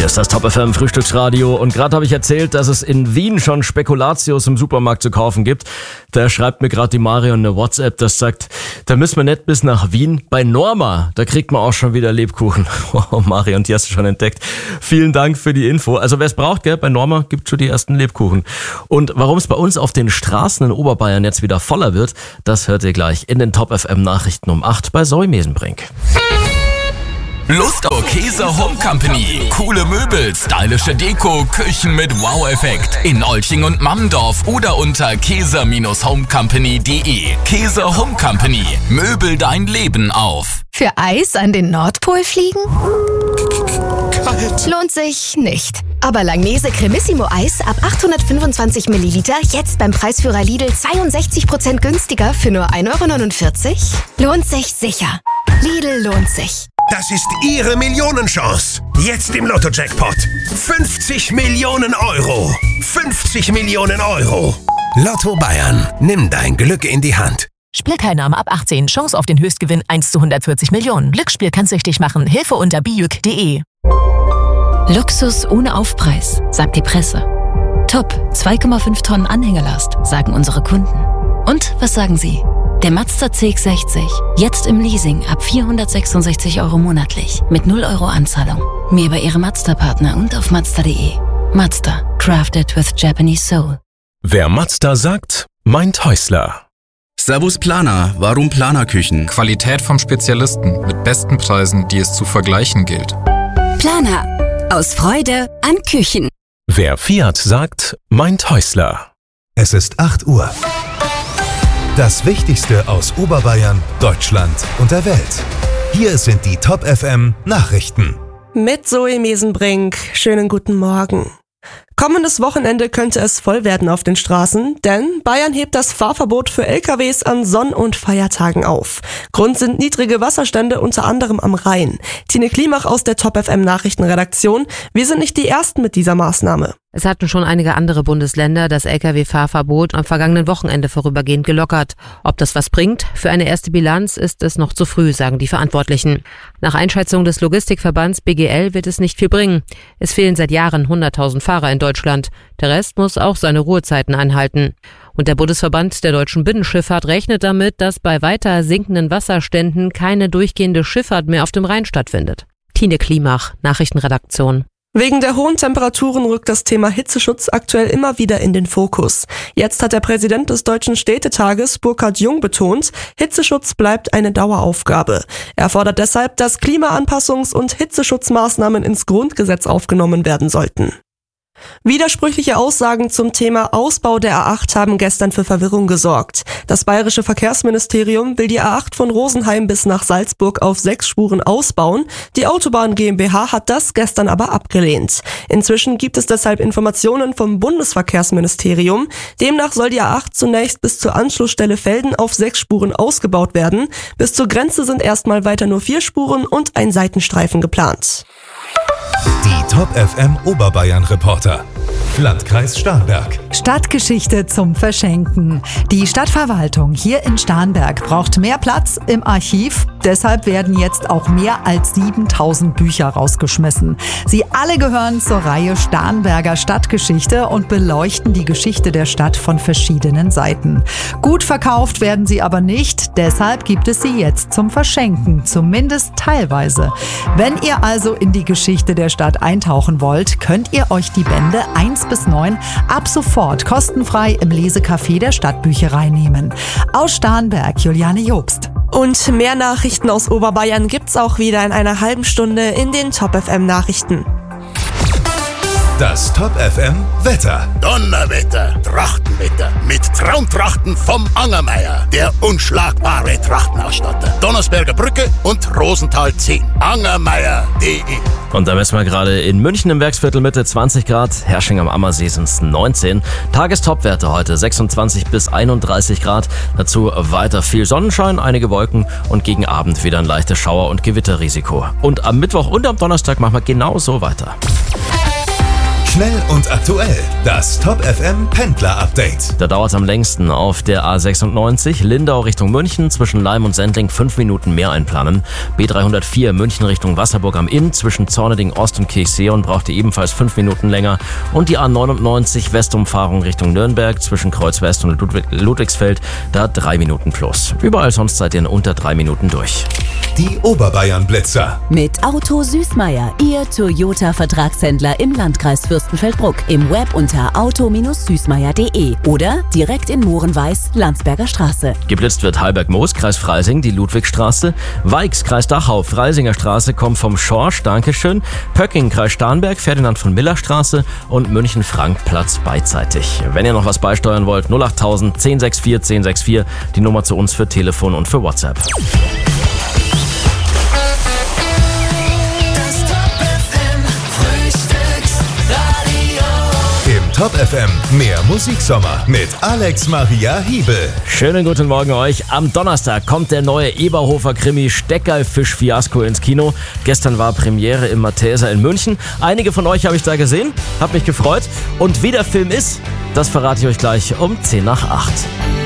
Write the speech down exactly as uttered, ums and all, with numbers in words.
Hier ist das Top F M Frühstücksradio und gerade habe ich erzählt, dass es in Wien schon Spekulatius im Supermarkt zu kaufen gibt. Da schreibt mir gerade die Marion eine WhatsApp, das sagt, da müssen wir nicht bis nach Wien. Bei Norma, da kriegt man auch schon wieder Lebkuchen. Oh, Marion, die hast du schon entdeckt. Vielen Dank für die Info. Also wer es braucht, gell, bei Norma gibt es schon die ersten Lebkuchen. Und warum es bei uns auf den Straßen in Oberbayern jetzt wieder voller wird, das hört ihr gleich in den Top F M Nachrichten um acht bei Zoe Mesenbrink. Lust auf Käse Home Company. Coole Möbel, stylische Deko, Küchen mit Wow-Effekt. In Olching und Mammendorf oder unter käse home company punkt de. Käse Home Company. Möbel dein Leben auf. Für Eis an den Nordpol fliegen? Kalt. Lohnt sich nicht. Aber Langnese Cremissimo Eis ab achthundertfünfundzwanzig Milliliter jetzt beim Preisführer Lidl zweiundsechzig Prozent günstiger für nur ein Euro neunundvierzig? Lohnt sich sicher. Lidl lohnt sich. Das ist Ihre Millionenchance. Jetzt im Lotto-Jackpot. fünfzig Millionen Euro. fünfzig Millionen Euro. Lotto Bayern. Nimm dein Glück in die Hand. Spielteilnahme ab achtzehn. Chance auf den Höchstgewinn eins zu hundertvierzig Millionen. Glücksspiel kann süchtig machen. Hilfe unter bijuk punkt de. Luxus ohne Aufpreis, sagt die Presse. Top, zwei Komma fünf Tonnen Anhängelast, sagen unsere Kunden. Und was sagen Sie? Der Mazda C X sechzig, jetzt im Leasing ab vierhundertsechsundsechzig Euro monatlich, mit null Euro Anzahlung. Mehr bei Ihrem Mazda-Partner und auf mazda punkt de. Mazda, crafted with Japanese soul. Wer Mazda sagt, meint Häusler. Servus Planer, warum Planerküchen? Qualität vom Spezialisten mit besten Preisen, die es zu vergleichen gilt. Planer, aus Freude an Küchen. Wer Fiat sagt, meint Häusler. Es ist acht Uhr. Das Wichtigste aus Oberbayern, Deutschland und der Welt. Hier sind die Top F M Nachrichten. Mit Zoe Mesenbrink. Schönen guten Morgen. Kommendes Wochenende könnte es voll werden auf den Straßen, denn Bayern hebt das Fahrverbot für L K Ws an Sonn- und Feiertagen auf. Grund sind niedrige Wasserstände unter anderem am Rhein. Tine Klimach aus der Top F M Nachrichtenredaktion. Wir sind nicht die Ersten mit dieser Maßnahme. Es hatten schon einige andere Bundesländer das L K W-Fahrverbot am vergangenen Wochenende vorübergehend gelockert. Ob das was bringt? Für eine erste Bilanz ist es noch zu früh, sagen die Verantwortlichen. Nach Einschätzung des Logistikverbands B G L wird es nicht viel bringen. Es fehlen seit Jahren hunderttausend Fahrer in Deutschland. Der Rest muss auch seine Ruhezeiten einhalten. Und der Bundesverband der deutschen Binnenschifffahrt rechnet damit, dass bei weiter sinkenden Wasserständen keine durchgehende Schifffahrt mehr auf dem Rhein stattfindet. Tine Klimach, Nachrichtenredaktion. Wegen der hohen Temperaturen rückt das Thema Hitzeschutz aktuell immer wieder in den Fokus. Jetzt hat der Präsident des Deutschen Städtetages, Burkhard Jung, betont, Hitzeschutz bleibt eine Daueraufgabe. Er fordert deshalb, dass Klimaanpassungs- und Hitzeschutzmaßnahmen ins Grundgesetz aufgenommen werden sollten. Widersprüchliche Aussagen zum Thema Ausbau der A acht haben gestern für Verwirrung gesorgt. Das bayerische Verkehrsministerium will die A acht von Rosenheim bis nach Salzburg auf sechs Spuren ausbauen. Die Autobahn GmbH hat das gestern aber abgelehnt. Inzwischen gibt es deshalb Informationen vom Bundesverkehrsministerium. Demnach soll die A acht zunächst bis zur Anschlussstelle Velden auf sechs Spuren ausgebaut werden. Bis zur Grenze sind erstmal weiter nur vier Spuren und ein Seitenstreifen geplant. Die Top F M Oberbayern Reporter. Landkreis Starnberg. Stadtgeschichte zum Verschenken. Die Stadtverwaltung hier in Starnberg braucht mehr Platz im Archiv. Deshalb werden jetzt auch mehr als siebentausend Bücher rausgeschmissen. Sie alle gehören zur Reihe Starnberger Stadtgeschichte und beleuchten die Geschichte der Stadt von verschiedenen Seiten. Gut verkauft werden sie aber nicht. Deshalb gibt es sie jetzt zum Verschenken, zumindest teilweise. Wenn ihr also in die Geschichte der Stadt eintauchen wollt, könnt ihr euch die Bände eins bis neun ab sofort kostenfrei im Lesecafé der Stadtbücherei nehmen. Aus Starnberg, Juliane Jobst. Und mehr Nachrichten aus Oberbayern gibt's auch wieder in einer halben Stunde in den Top F M Nachrichten. Das Top F M Wetter. Donnerwetter, Trachtenwetter mit Traumtrachten vom Angermeier, der unschlagbare Trachtenausstatter. Donnersberger Brücke und Rosenthal zehn. Angermeier punkt de. Und da messen wir gerade in München im Werksviertel Mitte zwanzig Grad, Hersching am Ammersee sind es neunzehn. Tagestopwerte heute sechsundzwanzig bis einunddreißig Grad. Dazu weiter viel Sonnenschein, einige Wolken und gegen Abend wieder ein leichtes Schauer- und Gewitterrisiko. Und am Mittwoch und am Donnerstag machen wir genauso weiter. Schnell und aktuell. Das Top F M Pendler Update. Da dauert es am längsten auf der A sechsundneunzig, Lindau Richtung München, zwischen Leim und Sendling fünf Minuten mehr einplanen. B dreihundertvier, München Richtung Wasserburg am Inn, zwischen Zorneding Ost und Kirchseeon braucht ihr ebenfalls fünf Minuten länger. Und die A neunundneunzig, Westumfahrung Richtung Nürnberg, zwischen Kreuz West und Ludwig Ludwigsfeld, da drei Minuten plus. Überall sonst seid ihr in unter drei Minuten durch. Die Oberbayern-Blitzer. Mit Auto Süßmeier, Ihr Toyota-Vertragshändler im Landkreis Fürstenfeldbruck. Im Web unter auto Süßmeier punkt de oder direkt in Mohrenweiß, Landsberger Straße. Geblitzt wird Halberg-Moos, Kreis Freising, die Ludwigstraße. Weix, Kreis Dachau, Freisinger Straße, kommt vom Schorsch, Dankeschön. Pöcking, Kreis Starnberg, Ferdinand von Miller Straße und München-Frank-Platz beidseitig. Wenn ihr noch was beisteuern wollt, null achttausend, zehn sechs vier, zehn sechs vier, die Nummer zu uns für Telefon und für WhatsApp. Top F M, mehr Musiksommer mit Alex Maria Hiebel. Schönen guten Morgen euch. Am Donnerstag kommt der neue Eberhofer-Krimi Steckerlfisch-Fiasko ins Kino. Gestern war Premiere im Matheser in München. Einige von euch habe ich da gesehen, hab mich gefreut. Und wie der Film ist, das verrate ich euch gleich um zehn nach acht.